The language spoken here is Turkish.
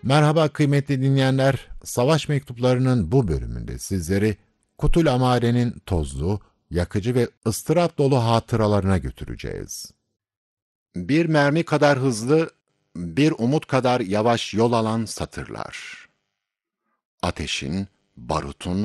Merhaba kıymetli dinleyenler, Savaş Mektupları'nın bu bölümünde sizleri Kutul Amare'nin tozlu, yakıcı ve ıstırap dolu hatıralarına götüreceğiz. Bir mermi kadar hızlı, bir umut kadar yavaş yol alan satırlar. Ateşin, barutun